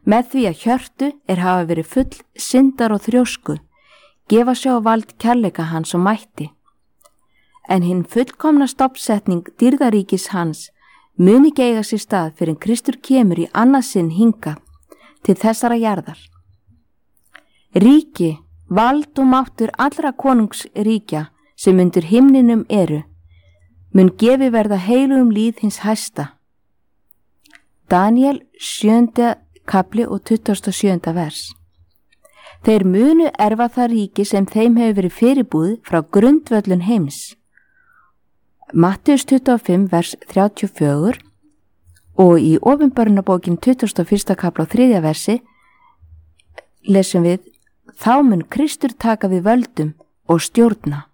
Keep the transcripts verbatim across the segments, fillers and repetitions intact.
Með því að hjörtu er hafa verið full syndar og þrjósku, gefa sjá vald kærleika hans og mætti. En hinn fullkomna stoppsetning dýrðaríkis hans mun ekki eiga sér stað fyrir en Kristur kemur í annað sinn hingað til þessara jarðar. Ríki, vald og máttur allra konungsríkja sem undir himninum eru, mun gefi verða heilugum líð hins hæsta. Daniel sjöunda kapli og tuttugasta og sjöunda vers. Þeir munu erfa það ríki sem þeim hefur verið fyrirbúið frá grundvöllun heims. Mattheus tuttugu og fimm vers þrjátíu og fjögur og í Opinberunarbókin tuttugasta og fyrsta kapla og þriðja versi lesum við: þá mun Kristur taka við völdum og stjórna.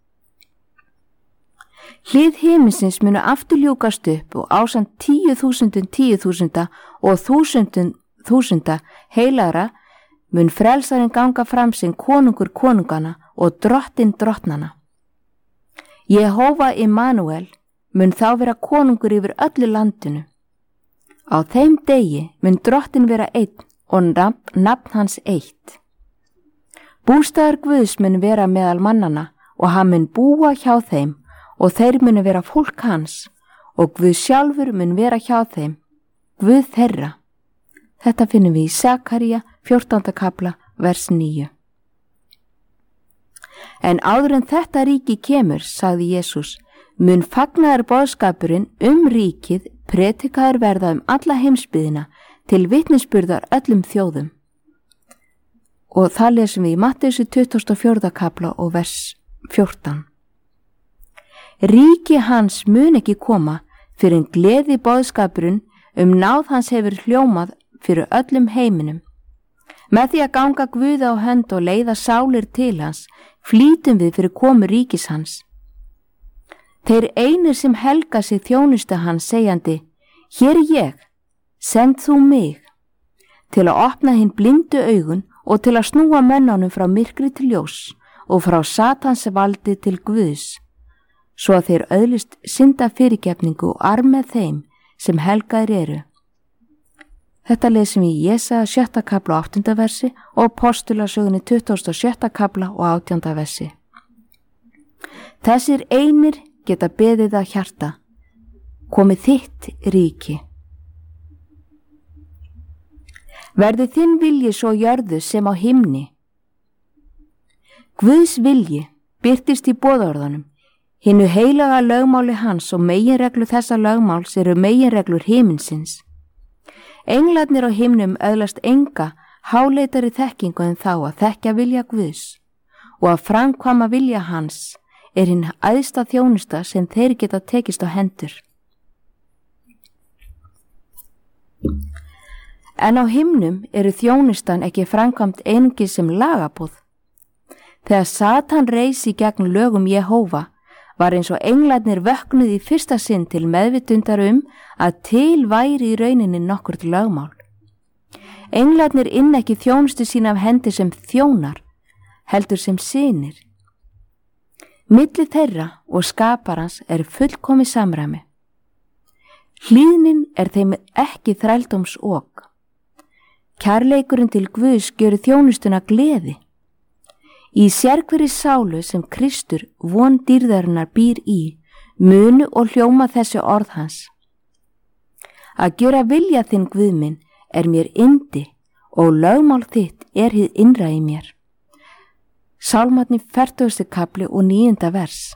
Hlið himinsins munu aftur ljúkast upp og ásamt tíu þúsundum tíu þúsunda og þúsundum þúsunda heilagra mun frelsarinn ganga fram sem konungur konungana og drottinn drottnana. Jehóva Immanuel mun þá vera konungur yfir öllu landinu. Á þeim degi mun drottinn vera einn og nafn, nafn hans eitt. Bústaðar Guðs mun vera meðal mannana og hann mun búa hjá þeim og þeir munu vera fólk hans og Guð sjálfur mun vera hjá þeim, Guð þeirra. Þetta finnum við í Sakaría fjórtánda kapla vers níu. En áður en þetta ríki kemur, sagði Jesús, mun fagnaðar boðskapurinn um ríkið predikaður verða um alla heimsbyggðina til vitnisburðar öllum þjóðum. Og það lesum við í Mattheusi tuttugasta og fjórða kapla og vers fjórtán. Ríki hans mun ekki koma fyrir en gleði boðskapurinn um náð hans hefur hljómað fyrir öllum heiminum. Með því að ganga Guði á hönd og leiða sálir til hans, flýtum við fyrir komu ríkis hans. Þeir einir sem helga sig þjónustu hans segjandi: hér er ég, send þú mig, til að opna hinn blindu augun og til að snúa mönnunum frá myrkri til ljós og frá Satans valdi til Guðs, svo að þeir öðlist synda fyrirgefningu og arð með þeim sem helgaðir eru. Þetta lesum við í Jesaja sjötta kapla og áttunda versi og Postulasögunni tuttugasta og sjötta kapla og átjánda versi. Þessir einir geta beðið að hjarta: komið þitt ríki. Verði þinn vilji svo jörðu sem á himni. Guðs vilji birtist í boðorðunum, hinnu heilaga lögmáli hans og meginreglu þessa lögmáls eru meginreglur himinsins. Englarnir á himnum öðlast enga háleitari þekkingu en þá að þekkja vilja Guðs og að framkvæma vilja hans er hinn æðsta þjónusta sem þeir geta tekist á hendur. En á himnum eru þjónustan ekki framkvæmt einungis sem lagaboð. Þegar Satan reis í gegn lögum Jehóva var eins og englarnir vöknuð í fyrsta sinn til meðvitundar um að til væri í rauninni nokkurt lögmál. Englarnir inn ekki þjónustu sín af hendi sem þjónar, heldur sem synir. Milli þeirra og skaparans er fullkomi samræmi. Hlýðnin er þeim ekki þrældóms ok. Kærleikurinn til Guðs gjörir þjónustuna gleði. Í sérhverri sálu sem Kristur von dýrðarinnar býr í, munu og hljóma þessi orð hans: að gjöra vilja þinn Guð minn er mér yndi og lögmál þitt er hið innra í mér. Sálmarnir fertugasti kapli og níunda vers.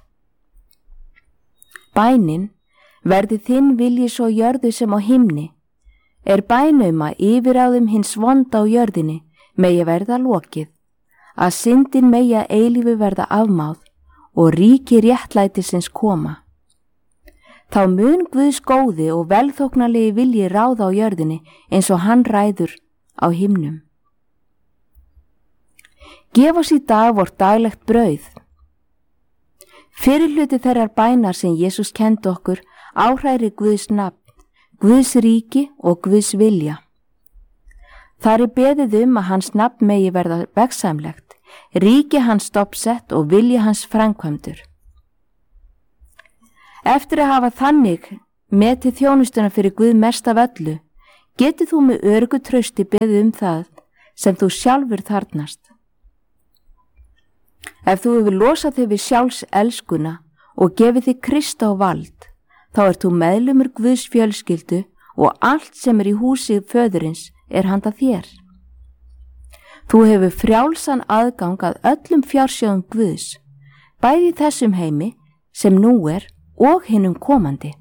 Bænin: verði þinn vilji svo jörðu sem á himni, er bænum að yfiráðum hins vonda á jörðinni megi verða lokið, að syndin megi að eilífu verða afmáð og ríki réttlætisins koma. Þá mun Guðs góði og velþóknarlegi vilji ráða á jörðinni eins og hann ræður á himnum. Gef oss í dag vort daglegt brauð. Fyrir hluti þeirrar bænar sem Jesús kendi okkur áhræri Guðs nafn, Guðs ríki og Guðs vilja. Þar er beðið um að hans nafn megi verða vegsæmlegt, ríki hans stoppsett og vilji hans framkvæmdur. Eftir að hafa þannig metið þjónustuna fyrir Guð mest af öllu, getur þú með öruggu trausti beðið um það sem þú sjálfur þarnast. Ef þú hefur losað þig við sjálfs elskuna og gefið þig Krist á vald, þá ert þú meðlumur Guðs fjölskyldu og allt sem er í húsi föðurins er handa þér. Þú hefur frjálsan aðgang að öllum fjársjóðum Guðs, bæði þessum heimi sem nú er og hinum komandi.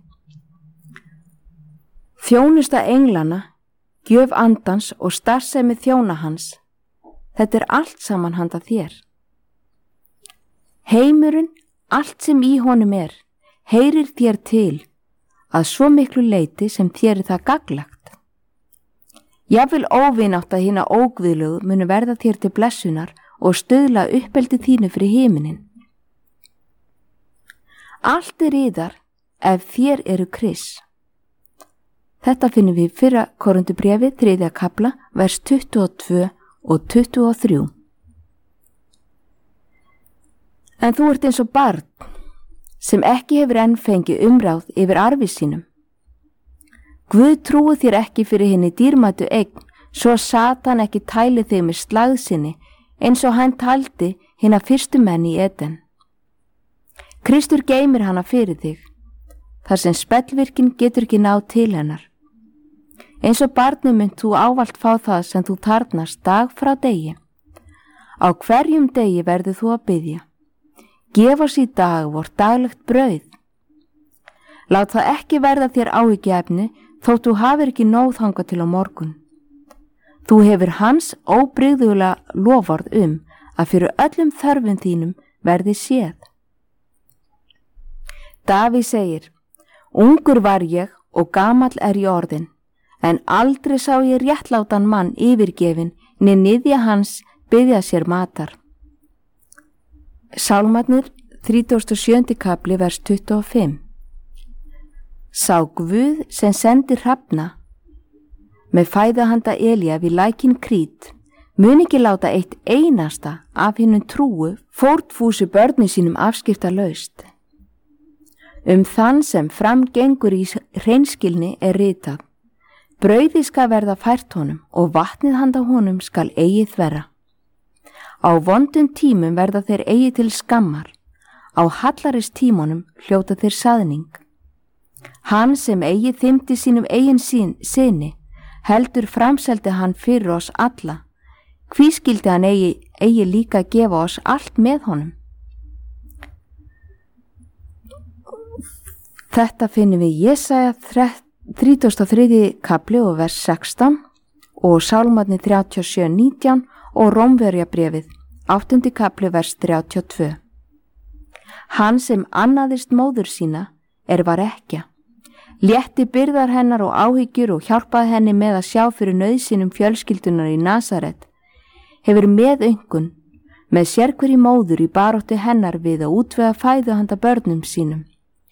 Þjónusta englana, gjöf andans og starfsemi þjóna hans, þetta er allt saman handa þér. Heimurinn, allt sem í honum er, heyrir þér til að svo miklu leyti sem þér er það gagnlegt. Jafnvel óvinátt að hina óguðlegu munu verða þér til blessunar og stuðla uppeldi þínu fyrir himinin. Allt er yðar ef þér eru Krists. Þetta finnum við í fyrra Korintubréfi, þriðja kafla, vers tuttugu og tvö og tuttugu og þrjú. En þú ert eins og barn sem ekki hefur enn fengið umráð yfir arfi sínum. Guð trúi þér ekki fyrir henni dýrmætu eign, svo Satan ekki tæli þig með slagsinni eins og hann taldi hina fyrstu menn í Eden. Kristur geymir hana fyrir þig, þar sem spellvirkin getur ekki náð til hennar. Eins og barni mynd þú ávallt fá það sem þú þarnast dag frá degi. Á hverjum degi verður þú að biðja. Gef oss í dag vort daglegt brauð. Lát það ekki verða þér áhyggjuefni þótt þú hafir ekki nóg þangað til á morgun. Þú hefur hans óbrigðulega loforð um að fyrir öllum þörfum þínum verði séð. Davíð segir, ungur var ég og gamall er ég orðin, en aldrei sá ég réttlátan mann yfirgefin né niðja hans biðja sér matar. Sálmarnir, þrítugasta og sjöundi kafli, vers tuttugu og fimm. Sá Guð sem sendir hrafna með fæðahanda Elía við lækinn Krít, mun ekki láta eitt einasta af hinnum trúu fórnfúsu börni sínum afskiptalaust. Um þann sem framgengur í hreinskilni er ritað, brauði skal verða fært honum og vatnið handa honum skal eigið þverra. Á vondum tímum verða þeir eigið til skammar, á hallarist tímunum hljóta þeir saðning. Hann sem eigið þymdi sínum eigin sín, sinni, heldur framseldi hann fyrir oss alla. Hví skildi hann eigi, eigi líka að gefa oss allt með honum? Þetta finnum við Jesaja þrítugasta og þriðji kafli og vers sextán og Sálmarnir þrjátíu og sjö nítján og Rómverjabréfið áttundi kafli vers þrjátíu og tvö. Hann sem annaðist móður sína er var ekkja, létti byrðar hennar og áhyggjur og hjálpaði henni með að sjá fyrir nauðsynum fjölskyldunar í Nasaret, hefur meðöngun með sérhverju móður í baráttu hennar við að útvega fæðu handa börnum sínum.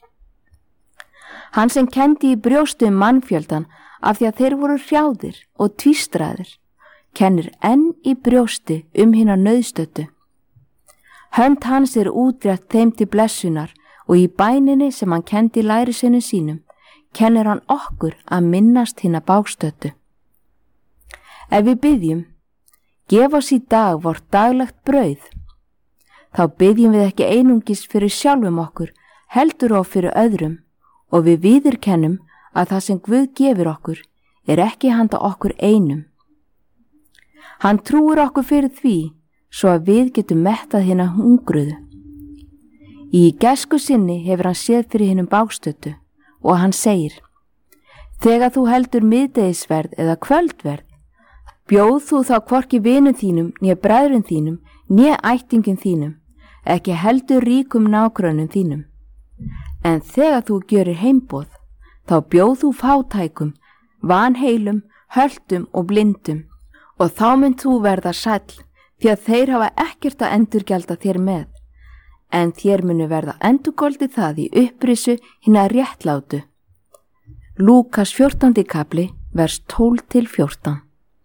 Hann sem kendi í brjóstu um mannfjöldan af því að þeir voru hrjáðir og tvístraðir, kennir enn í brjósti um hina nauðstötu. Hönd hans er útrétt þeim til blessunar og í bæninni sem hann kendi lærisveinu sínum, kennir hann okkur að minnast hina bágstötu. Ef við biðjum, gef oss í dag vort daglegt brauð, þá biðjum við ekki einungis fyrir sjálfum okkur, heldur og fyrir öðrum, og við viðurkennum að það sem Guð gefur okkur er ekki handa okkur einum. Hann trúir okkur fyrir því svo að við getum mettað hina hungruðu. Í gæsku sinni hefur hann séð fyrir hinum bágstötu og hann segir, þegar þú heldur miðdegisverð eða kvöldverð, bjóð þú þá hvorki vinum þínum, né bræðrum þínum, né ættingum þínum, ekki heldur ríkum nágrönnum þínum. En þegar þú gjörir heimboð, þá bjóð þú fátækum, vanheilum, höldum og blindum, og þá mynd þú verða sæll, því að þeir hafa ekkert að endurgjalda þér með, en þér munu verða endurgoldi það í upprisu hina réttlátu. Lúkas fjórtándi kafli, vers tólf til fjórtán.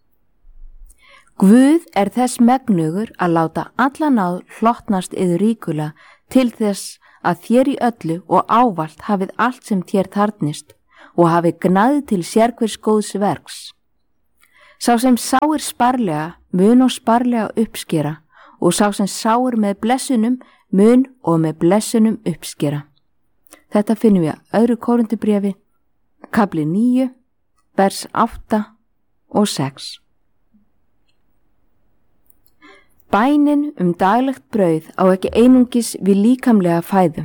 Guð er þess megnugur að láta alla náð hlottnast yður ríkulega til þess að þér í öllu og ávallt hafið allt sem þér þarnist og hafi gnað til sérhvers góðs verks. Sá sem sáir sparlega mun og sparlega uppskera og sá sem sáir með blessunum mun og með blessunum uppskera. Þetta finnum við að öðru Kórinthubréfi, kafli níu, vers átta og sex. Bænin um daglegt brauð á ekki einungis við líkamlega fæðu.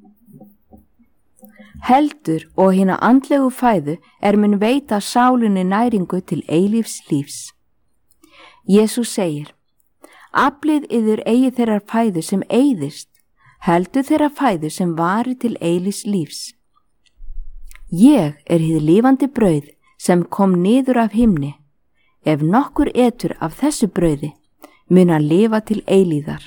Heldur og hina andlegu fæðu er mun veita sálinni næringu til eilífs lífs. Jesús segir, aflið yður eigi þeirrar fæðu sem eyðist, heldur þeirra fæðu sem vari til eilífs lífs. Ég er hið lifandi brauð sem kom niður af himni. Ef nokkur etur af þessu brauði, mun að lifa til eilíðar.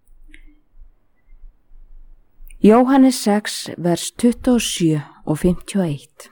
Jóhannes sex, vers tuttugu og sjö og fimmtíu og eitt.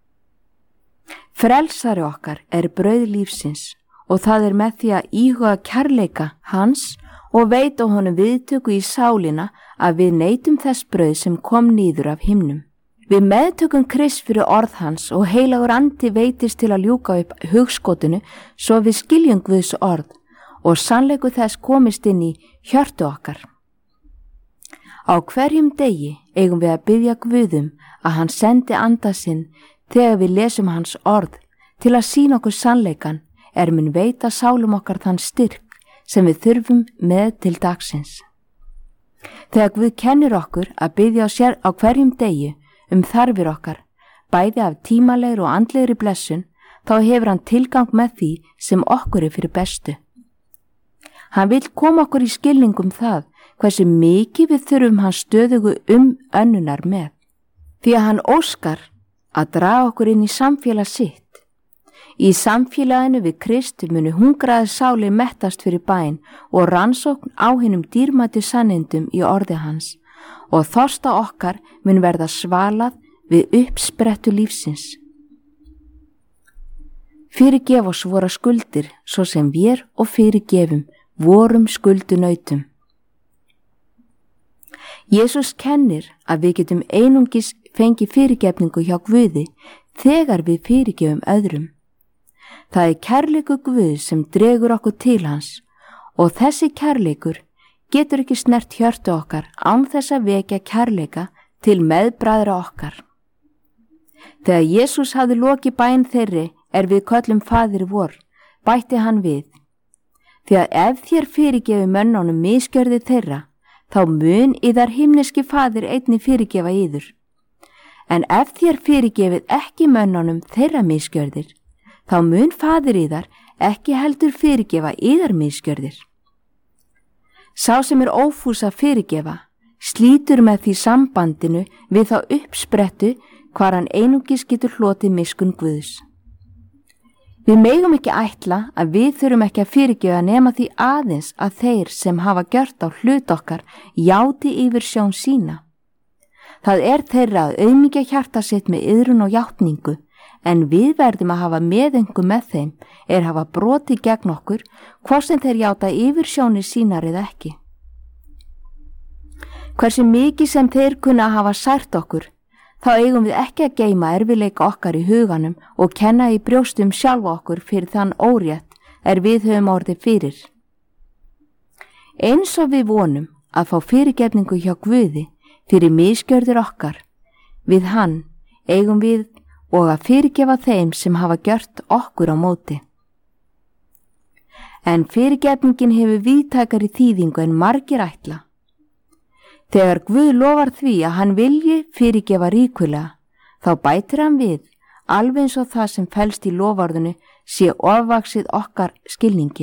Frelsari okkar er brauð lífsins og það er með því að íhuga kærleika hans og veita honum viðtöku í sálina að við neytum þess brauð sem kom niður af himnum. Við meðtökum Krist fyrir orð hans og heilagur andi veitist til að ljúka upp hugskotinu svo við skiljum Guðs orð og sannleiku þess komist inn í hjörtu okkar. Á hverjum degi eigum við að biðja Guðum að hann sendi anda sinn þegar við lesum hans orð til að sýna okkur sannleikan er mun veita sálum okkar þann styrk sem við þurfum með til dagsins. Þegar Guð kennir okkur að biðja á sér á hverjum degi um þarfir okkar, bæði af tímalegri og andlegri blessun, þá hefur hann tilgang með því sem okkur er fyrir bestu. Hann vill koma okkur í skilningum það hversu mikið við þurfum hans stöðugu um önnunar með, því að hann óskar að draga okkur inn í samfélag sitt. Í samfélaginu við Krist munu hungraði sálir mettast fyrir bæn og rannsókn á hinum dýrmætu sannindum í orði hans og þorsta okkar mun verða svalað við uppsprettu lífsins. Fyrirgef oss vora skuldir svo sem við og fyrirgefum vorum skuldunautum. Jesús kennir að við getum einungis fengið fyrirgefningu hjá Guði þegar við fyrirgefum öðrum. Það er kærleikur Guðs sem dregur okkur til hans og þessi kærleikur getur ekki snert hjörtu okkar án þess að vekja kærleika til meðbræðra okkar. Þegar Jesús hafði lokið bæn þeirri er við köllum Faðir vor, bætti hann við. Því að ef þér fyrirgefi mönnunum misgjörði þeirra, þá mun yðar himneski Faðir einnig fyrirgefa yður. En ef þér fyrirgefið ekki mönnunum þeirra misgjörðir, þá mun Faðir yðar ekki heldur fyrirgefa yðar misgjörðir. Sá sem er ófús að fyrirgefa, slítur með því sambandinu við þá uppsprettu hvar hann einungis getur hlotið miskunn Guðs. Við megum ekki ætla að við þurfum ekki að fyrirgefa nema því aðeins að þeir sem hafa gjört á hlut okkar játi yfir sjón sína. Það er þeirra að auðmýkja hjarta sitt með iðrun og játningu, en við verðum að hafa meðengu með þeim er hafa brotið gegn okkur, hvort sem þeir játa yfir sjónir sínar eða ekki. Hversu mikið sem þeir kunna að hafa sært okkur, þá eigum við ekki að geyma erfileika okkar í huganum og kenna í brjóstum sjálfa okkur fyrir þann órétt er við höfum orðið fyrir. Eins og við vonum að fá fyrirgefningu hjá Guði fyrir misgjörðir okkar, við hann eigum við og að fyrirgefa þeim sem hafa gjört okkur á móti. En fyrirgefningin hefur víðtækari þýðingu en margir ætla. Þegar Guð lofar því að hann vilji fyrirgefa ríkulega, þá bætir hann við, alveg eins og það sem felst í loforðinu sé ofvaxið okkar skilningi.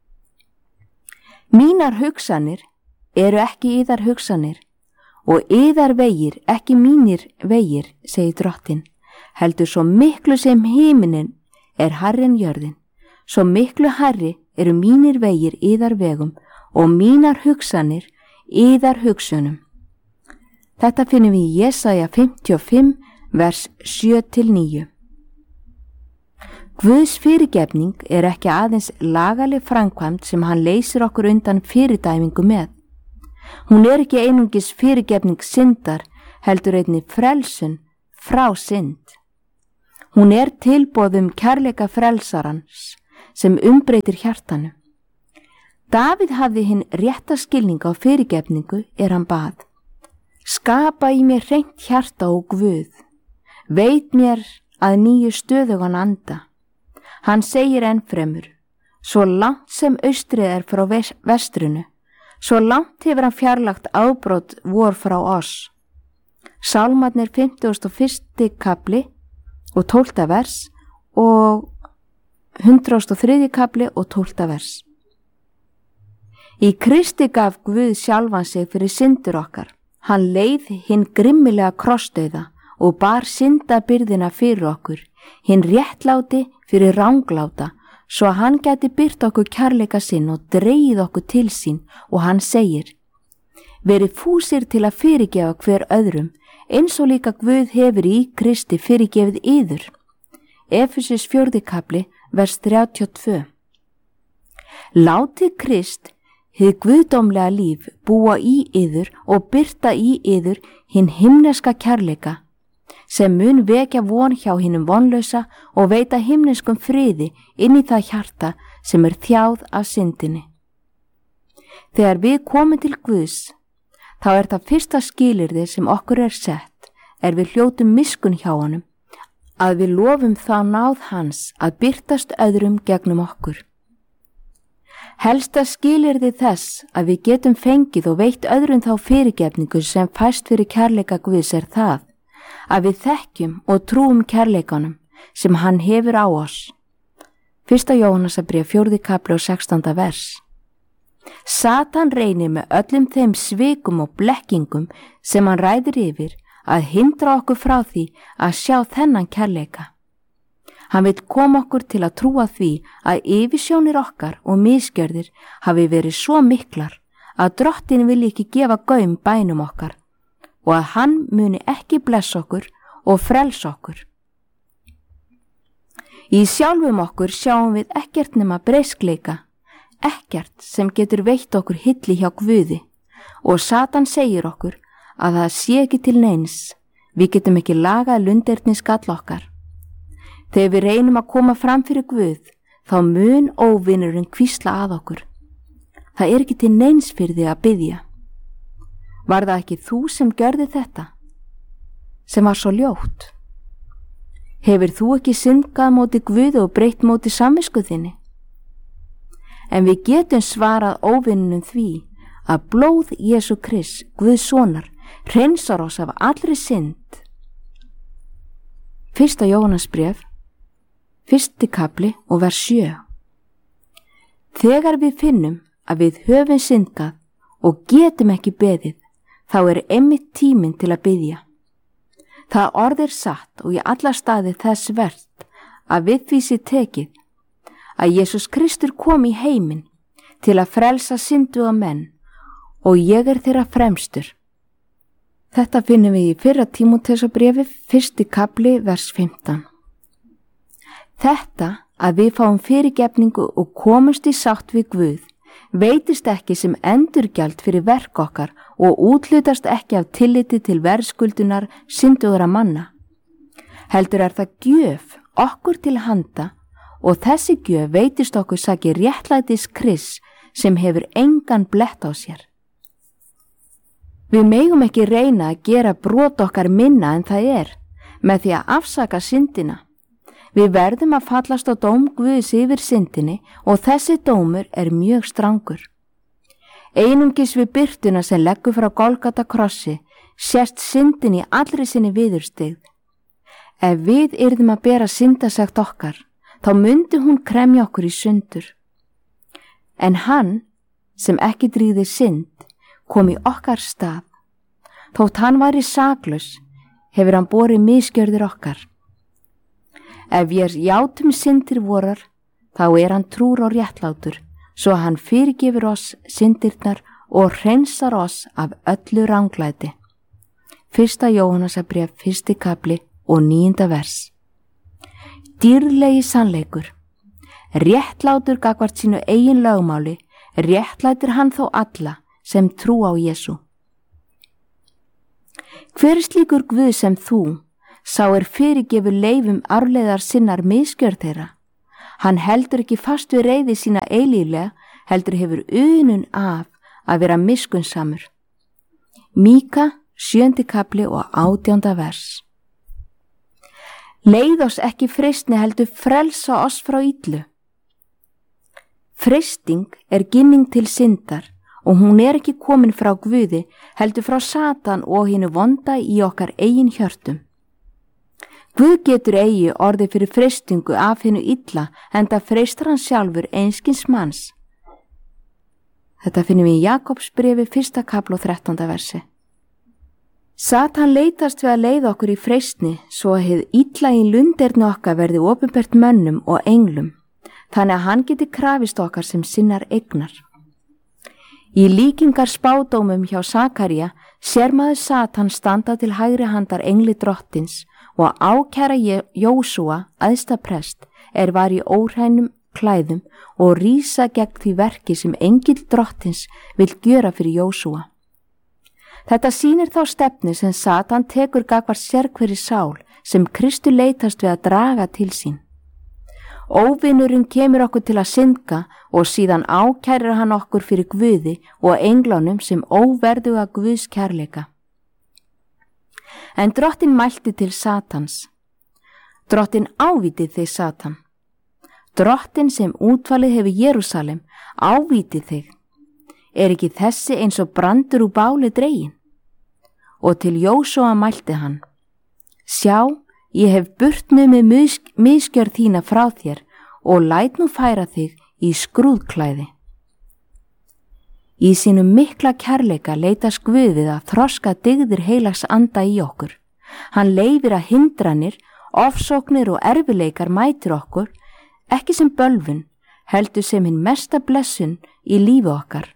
Mínar hugsanir eru ekki yðar hugsanir og yðar vegir ekki mínir vegir, segir Drottinn. Heldur svo miklu sem himinin er hærri en jörðin, svo miklu hærri eru mínir vegir yðar vegum og mínar hugsanir yðar hugsunum. Þetta finnum við í Jesaja fimmtíu og fimm, vers sjö til níu. Guðs fyrirgefning er ekki aðeins lagaleg framkvæmd sem hann leysir okkur undan fyrirdæmingu með. Hún er ekki einungis fyrirgefning syndar, heldur einnig frelsun frá synd. Hún er tilboðum kærleika frelsarans sem umbreytir hjartanu. Davíð hafði hinn rétta skilninga á fyrirgefningu er hann bað: skapa í mér hreint hjarta og Guð, veit mér að nýju stöðugan anda. Hann segir ennfremur: svo langt sem austrið er frá vestrinu, svo langt hefur hann fjarlagt ábrot vor frá oss. Sálmarnir fimmtugasta og fyrsti kapli og tólfta vers og hundrað og þriðji kapli og tólfta vers. Í Kristi gaf Guð sjálfan sig fyrir syndur okkar. Hann leið hinn grimmilega krossdauða og bar syndabyrðina fyrir okkur, hinn réttláti fyrir rangláta, svo að hann gæti byrt okkur kærleika sinn og dregið okkur til sín, og hann segir: verið fúsir til að fyrirgefa hver öðrum, eins og líka Guð hefur í Kristi fyrirgefið yður. Efesus fjórði kapli, vers þrjátíu og tvö. Látið Krist, hið guðdómlega líf, búa í yður og birta í yður hinn himneska kærleika, sem mun vekja von hjá hinnum vonlausa og veita himneskum friði inn í það hjarta sem er þjáð af syndinni. Þegar við komum til Guðs, þá er það fyrsta skilyrði sem okkur er sett, er við hljótum miskun hjá honum, að við lofum þá náð hans að birtast öðrum gegnum okkur. Helsta skilyrði þess að við getum fengið og veitt öðrum þá fyrirgefningu sem fæst fyrir kærleika Guðs er það, að við þekkjum og trúum kærleikanum sem hann hefur á oss. Fyrsta Jóhannesarbréf fjórði kapli og sextánda vers. Satan reynir með öllum þeim svikum og blekkingum sem hann ræðir yfir að hindra okkur frá því að sjá þennan kærleika. Hann vil koma okkur til að trúa því að yfirsjónir okkar og misgjörðir hafi verið svo miklar að drottin vilji ekki gefa gaum bænum okkar og að hann muni ekki blessa okkur og frelsa okkur. Í sjálfum okkur sjáum við ekkert nema breiskleika, ekkert sem getur veitt okkur hilli hjá Guði, og Satan segir okkur að það sé ekki til neins, við getum ekki lagað lunderni skall okkar. Þegar við reynum að koma fram fyrir Guð, þá mun óvinurinn hvísla að okkur: það er ekki til neins fyrir því að biðja. Var það ekki þú sem gjörði þetta, sem var svo ljótt? Hefur þú ekki syndgað móti Guði og breytt móti samvisku þinni? En við getum svarað óvinnunum því að blóð Jesú Krist, Guðs sonar, hreinsar oss af allri synd. Fyrsta Jóhannesbréf, fyrsti kapli og vers sjö. Þegar við finnum að við höfum syndgað og getum ekki beðið, þá er einmitt tíminn til að biðja. Það orð er satt og í alla staði þess vert að við því sé tekið að Jesús Kristur kom í heiminn til að frelsa synduga menn og ég er þeirra fremstur. Þetta finnum við í fyrra Tímóteusarbréfi, fyrsti kapli, vers fimmtán. Þetta að við fáum fyrirgefningu og komumst í sátt við Guð veitist ekki sem endurgjald fyrir verk okkar og úthlutast ekki af tilliti til verðskuldunar syndugra manna. Heldur er það gjöf okkur til handa og þessi gjöf veitist okkur saki réttlætis Krists sem hefur engan blett á sér. Við megum ekki reyna að gera brot okkar minna en það er með því að afsaka syndina. Við verðum að fallast á dóm Guðs yfir syndinni og þessi dómur er mjög strangur. Einungis við birtuna sem leggur frá Golgata krossi sést syndin í allri sinni viðurstigð. Ef við yrðum að bera syndasekt okkar, þá myndi hún kremja okkur í sundur. En hann, sem ekki dríði synd, kom í okkar stað. Þótt hann væri saklaus, hefur hann borið misgjörðir okkar. Ef við játum syndir vorar, þá er hann trúr og réttlátur, svo hann fyrirgefur oss syndirnar og hreinsar oss af öllu ranglæti. Fyrsta Jóhannesarbréf, fyrsti kapli og níunda vers. Dýrlegi sannleikur. Réttlátur gagnvart sínu eigin lögmáli, réttlætir hann þó alla sem trú á Jesú. Hver er slíkur Guð sem þú, Sá er fyrirgefur leifum arfleiðar sinnar misgjörð þeirra. Hann heldur ekki fast við reiði sína eilíflega, heldur hefur unun af að vera miskunnsamur. Míka, sjöndi kapli og átjánda vers. Leið oss ekki freistni heldur frelsa oss frá illu. Freisting er ginning til syndar og hún er ekki komin frá Guði, heldur frá Satan og hinu vonda í okkar eigin hjörtum. Guð getur eigi orði fyrir freistingu af hinu illa, enda freistar hann sjálfur einskins manns. Þetta finnum við í Jakobsbrefi fyrsta kapla og þrettánda versi. Satan leitast við að leiða okkur í freistni svo að hið illa í lunderni okkar verði opinbert mönnum og englum, þannig að hann geti krafist okkar sem sinnar eignar. Í líkingar spádómum hjá Sakaría sér maður Satan standa til hægri handar engli drottins og ákæra Jósúa, æðsta prest, er var í órænum klæðum og rísa gegn því verki sem engill drottins vill gjöra fyrir Jósúa. Þetta sýnir þá stefnu sem Satan tekur gagvart sérhverri sál sem Kristur leitast við að draga til sín. Óvinurinn kemur okkur til að synda og síðan ákærir hann okkur fyrir Guði og englunum sem óverðuga Guðs kærleika. En drottin mælti til Satans. Drottin ávíti þig, Satan. Drottin sem útvalið hefur Jerúsalem ávíti þig. Er ekki þessi eins og brandur úr báli dregin? Og til Jósúa mælti hann. Sjá, ég hef burt með mig misgjörð þína frá þér og læt nú færa þig í skrúðklæði. Í sínum mikla kærleika leitast Guð við að þroska dygðir heilags anda í okkur. Hann leyfir að hindranir, ofsóknir og erfileikar mætir okkur, ekki sem bölvun, heldur sem hinn mesta blessun í lífi okkar.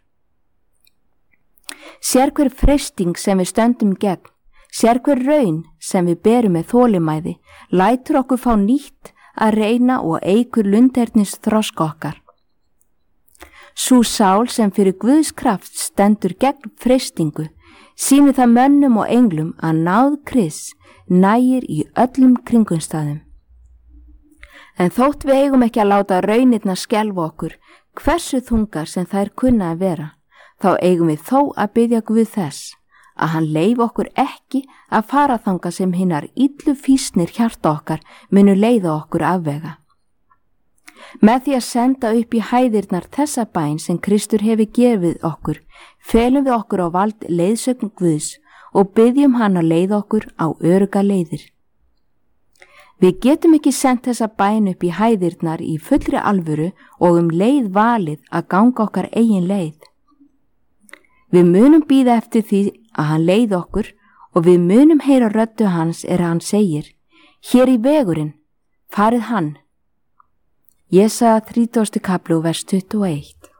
Sér hver freisting sem við stöndum gegn, sér hver raun sem við berum með þolimæði, lætur okkur fá nýtt að reyna og eikur lundernis þroska okkar. Sú sál sem fyrir Guðs kraft stendur gegn freistingu, sýnir það mönnum og englum að náð Krists nægir í öllum kringumstæðum. En þótt við eigum ekki að láta raunirnar skelfa okkur, hversu þungar sem þær kunna að vera, þá eigum við þó að biðja Guð þess að hann leyfi okkur ekki að fara þangað sem hinnar illu fýsnir hjarta okkar munu leiða okkur afvega. Með því að senda upp í hæðirnar þessa bæn sem Kristur hefur gefið okkur, felum við okkur á vald leiðsögn Guðs og biðjum hann að leiða okkur á örugga leiðir. Við getum ekki sendt þessa bæn upp í hæðirnar í fullri alvöru og um leið valið að ganga okkar eigin leið. Við munum bíða eftir því að hann leiði okkur og við munum heyra röddu hans er að hann segir, hér í vegurinn, farið hann. Jesaja þrítugasti kapli og vers tuttugu og eitt.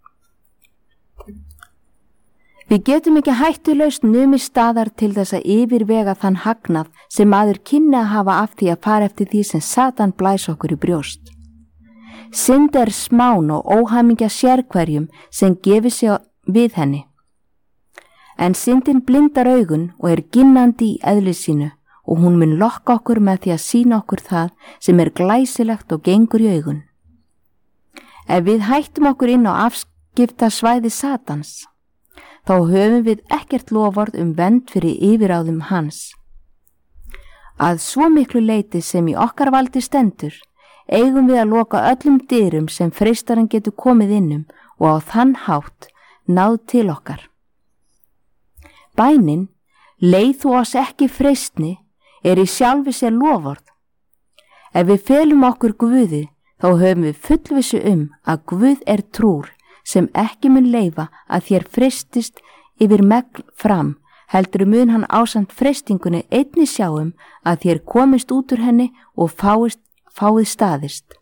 Við getum ekki hættulaust numið staðar til þess að yfirvega þann hagnað sem maður kynni að hafa af því að fara eftir því sem Satan blæs okkur í brjóst. Synd er smán og óhamingja sérhverjum sem gefur sig við henni. En syndin blindar augun og er ginnandi í eðli sínu og hún mun lokka okkur með því að sýna okkur það sem er glæsilegt og gengur í augun. Ef við hættum okkur inn á afskipta svæði Satans, þá höfum við ekkert loford um vernd fyrir yfiráðum hans. Að svo miklu leyti sem í okkar valdi stendur, eigum við að loka öllum dyrum sem freistarinn getur komið innum og á þann hátt náð til okkar. Bænin, leið þú oss ekki freistni, er í sjálfi sér loford. Ef við felum okkur Guði, þá höfum við fullvissu um að Guð er trúr sem ekki mun leyfa að þér freistist yfir megn fram, heldur mun hann ásamt freistingunni einni sjáum að þér komist út úr henni og fáist, fáið staðist.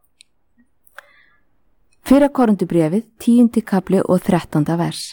Fyrra Korintubréfið, tíundi kapli og þrettánda vers.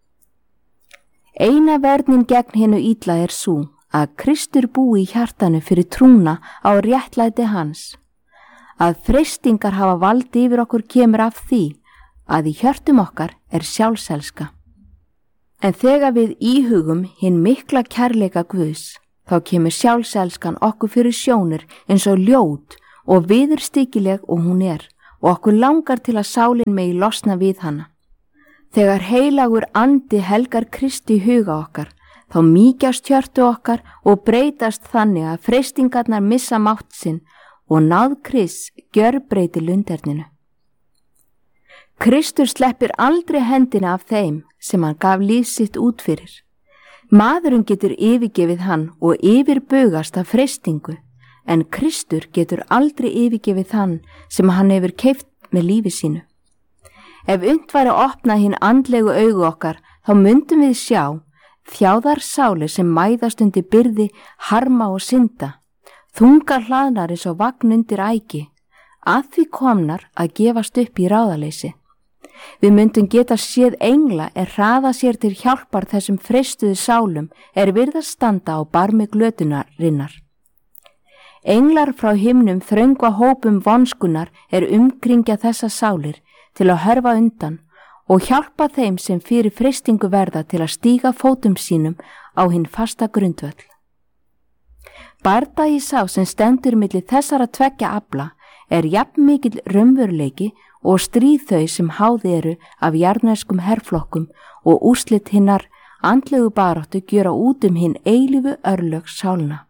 Eina verðnin gegn hinu illa er sú að Kristur búi í hjartanu fyrir trúna á réttlæti hans. Að freistingar hafa valdi yfir okkur kemur af því að í hjörtum okkar er sjálfselska. En þegar við íhugum hinn mikla kærleika Guðs, þá kemur sjálfselskan okkur fyrir sjónir eins og ljót og viðurstykileg og hún er og okkur langar til að sálin megi losna við hana. Þegar heilagur andi helgar Kristi í huga okkar, þá mýkjast hjörtu okkar og breytast þannig að freistingarnar missa mátt sinn og náð Krists gjörbreytir lunderninu. Kristur sleppir aldrei hendina af þeim sem hann gaf líf sitt út fyrir. Maðurinn getur yfirgefið hann og yfirbugast af freistingu, en Kristur getur aldrei yfirgefið hann sem hann hefur keypt með lífi sínu. Ef unnt væri að opna hinn andlegu augu okkar, þá myndum við sjá þjáðar sálir sem mæðast undir byrði, harma og synda, þungar hlaðnar eins og vagn undir ægi, að því komnar að gefast upp í ráðaleysi. Við myndum geta séð engla er hraða sér til hjálpar þessum freistuðu sálum er virðast standa á barmi glötunarinnar. Englar frá himnum þröngva hópum vonskunar er umkringja þessa sálir til að hörfa undan og hjálpa þeim sem fyrir freistingu verða til að stíga fótum sínum á hinn fasta grundvöll. Bardagi sá sem stendur milli þessara tveggja afla er jafn mikill raunveruleiki og stríð þau sem háði eru af jarðneskum herflokkum og úrslit hinnar andlegu baráttu gjöra út um hinn eilífu örlög sálna.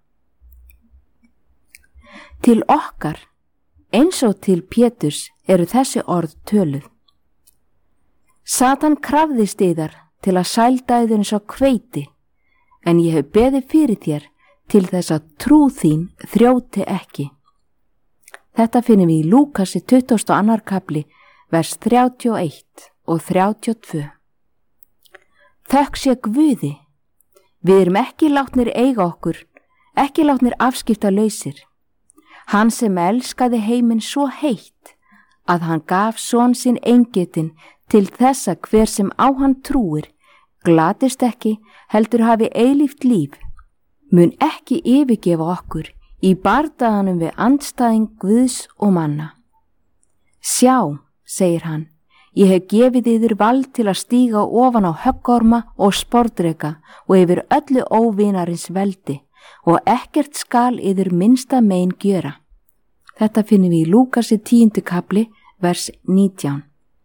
Til okkar, eins og til Péturs, eru þessi orð töluð. Satan krafðist yðar til að sælda yður eins og hveiti, en ég hef beðið fyrir þér til þess að trú þín þrjóti ekki. Þetta finnum við í Lúkasi tuttugasta og annar kafli, vers þrjátíu og eitt og þrjátíu og tvö. Þökk sé Guði, við erum ekki látnir eiga okkur, ekki látnir afskipta lausir. Hann sem elskaði heiminn svo heitt að hann gaf son sinn eingetinn til þess að hver sem á hann trúir, glatist ekki, heldur hafi eilíft líf, mun ekki yfirgefa okkur í bardaganum við andstæðing Guðs og manna. Sjá, segir hann, ég hef gefið yður vald til að stíga ofan á höggorma og sporðdreka og yfir öllu óvinarins veldi og ekkert skal yður minnsta mein gjöra. Þetta finnum við í Lúkasi tíundu kafli, vers nítján.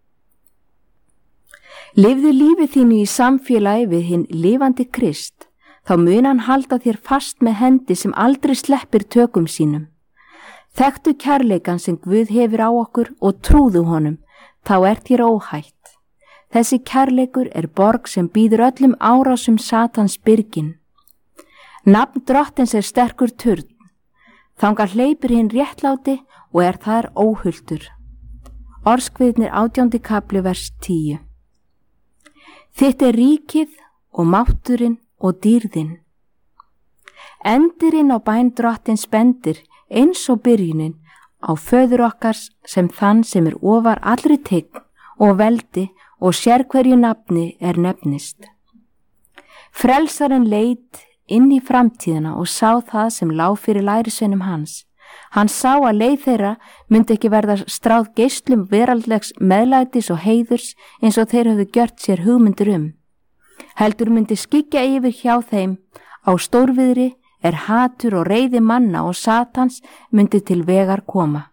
Lifðu lífi þínu í samfélagi við hinn lifandi Krist, þá mun hann halda þér fast með hendi sem aldrei sleppir tökum sínum. Þekktu kærleikan sem Guð hefur á okkur og trúðu honum, þá er þér óhætt. Þessi kærleikur er borg sem býður öllum árásum Satans byrgin. Nafn drottins er sterkur turn, þangað hleypir hinn réttláti og er þar óhultur. Orðskviðnir átjándi kafli vers tíu. Þitt er ríkið og mátturinn og dýrðin. Endirinn á bæn drottins bendir eins og byrjunin á föður okkars sem þann sem er ofar allri tign og veldi og sérhverju nafni er nefnist. Frelsarinn leit inn í framtíðina og sá það sem lá fyrir lærisveinum hans. Hann sá að leið þeirra myndi ekki verða stráð geislum veraldlegs meðlætis og heiðurs eins og þeir höfðu gjört sér hugmyndir um. Heldur myndi skyggja yfir hjá þeim á stórviðri er hatur og reiði manna og Satans myndi til vegar koma.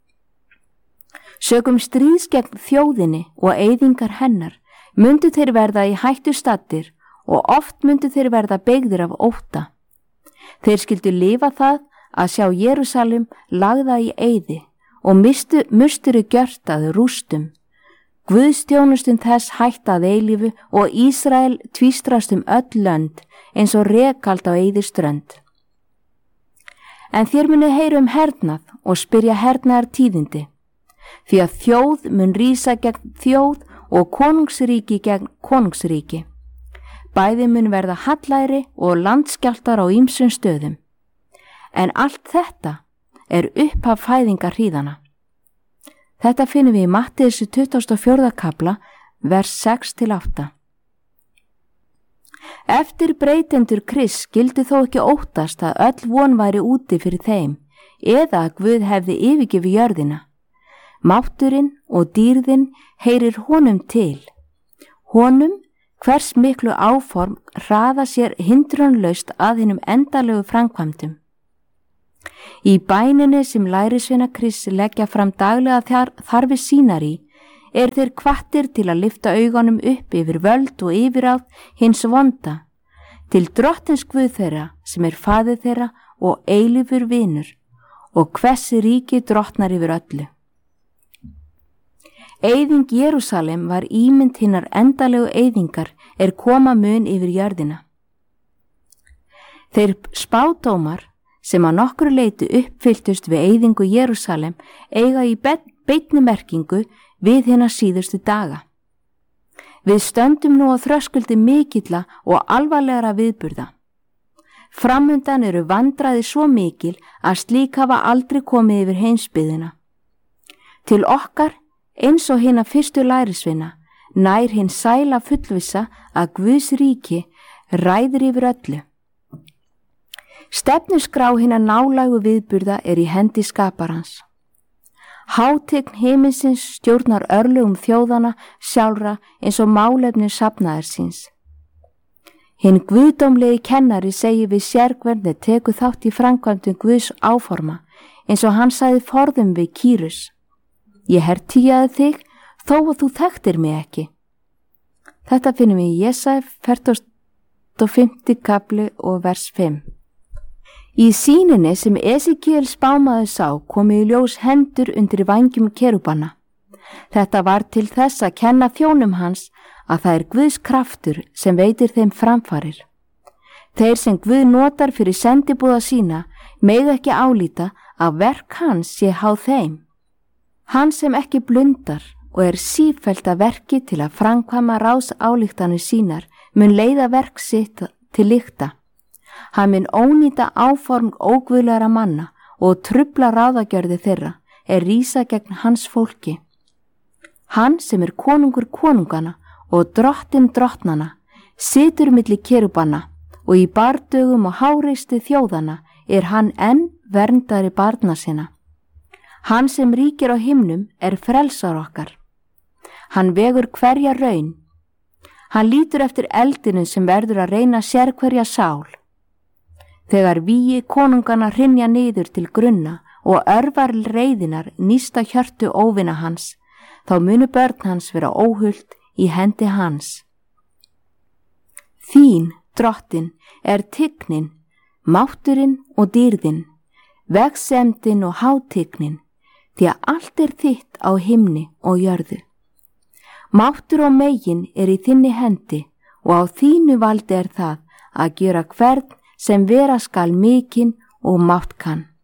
Sökum stríðs gegn þjóðinni og eyðingar hennar myndu þeir verða í hættu staddir og oft myndu þeir verða beygðir af ótta. Þeir skyldu lifa það að sjá Jerúsalem lagða í eyði og mistu, musturu gjört að rústum. Guðstjónustun þess hætta að eilífu og Ísrael tvístrast um öll lönd eins og rekald á eyðiströnd. En þér munu heyra um hernað og spyrja hernaðar tíðindi, því að þjóð mun rísa gegn þjóð og konungsríki gegn konungsríki. Bæði mun verða hallæri og landskjálftar á ýmsum stöðum. En allt þetta er upphaf fæðingar hríðana. Þetta finnum við í Matteusar tuttugasta og fjórða kafla, vers sex til átta. Eftir breytendur Krists skyldi þó ekki óttast að öll von væri úti fyrir þeim, eða að Guð hefði yfirgefið jörðina. Mátturinn og dýrðin heyrir honum til. Honum hvers miklu áform hraða sér hindrunlaust að hinum endalegu framkvæmdum. Í bæninni sem lærisveina Krists leggja fram daglega þarfir sínar í er þeir hvattir til að lyfta augunum upp yfir völd og yfiráð hins vonda, til drottins Guð þeirra sem er faðir þeirra og eilífur vinur og hversi ríki drottnar yfir öllu. Eyðing Jerúsalem var ímynd hinnar endalegu eyðingar er koma mun yfir jörðina. Þeir spádómar sem að nokkru leyti uppfylltust við eyðingu Jerúsalem eiga í beinni merkingu við hinna síðustu daga. Við stöndum nú á þröskuldi mikilla og alvarlegra viðburða. Framundan eru vandræði svo mikil að slík hafa aldrei komið yfir heimsbyggðina. Til okkar, eins og hinna fyrstu lærisveina, nær hinn sæla fullvissa að Guðs ríki ræður yfir öllu. Stefnuskrá hinna nálægu viðburða er í hendi skaparans. Hátign himinsins stjórnar örlögum þjóðana sjálfra eins og málefni safnaðar síns. Hinn guðdómlegi kennari segir við sérkverðni teku þátt í framkvæmdum Guðs áforma eins og hann sagði forðum við Kýrus. Ég hertíjaði þig þó að þú þekktir mig ekki. Þetta finnum við í Jesaja fertugasta og fimmta kafli og vers fimm. Í sýninni sem Esekiel spámaður sá komu í ljós hendur undir vængjum kerúbanna. Þetta var til þess að kenna þjónum hans að það er Guðs kraftur sem veitir þeim framfarir. Þeir sem Guð notar fyrir sendibúða sína mega ekki álíta að verk hans sé háð þeim. Hann sem ekki blundar og er sífellt að verki til að framkvæma ráðs álíktanir sínar mun leiða verk sitt til lykta. Hann mun ónýta áform óguðlegra manna og trufla ráðagjörði þeirra er rísa gegn hans fólki. Hann sem er konungur konungana og drottin drottnana situr milli kerubanna og í bardögum og háreisti þjóðana er hann enn verndari barna sinna. Hann sem ríkir á himnum er frelsar okkar. Hann vegur hverja raun. Hann lítur eftir eldinu sem verður að reyna sér hverja sál. Þegar vígi konungana hrynja niður til grunna og örvar reiðinar nísta hjörtu óvina hans, þá munu börn hans vera óhult í hendi hans. Þín, drottin, er tignin, mátturinn og dýrðin, vegsemdin og hátignin, því að allt er þitt á himni og jörðu. Máttur og megin er í þinni hendi og á þínu valdi er það að gera hvern sem vera skal mikinn og mátt kann.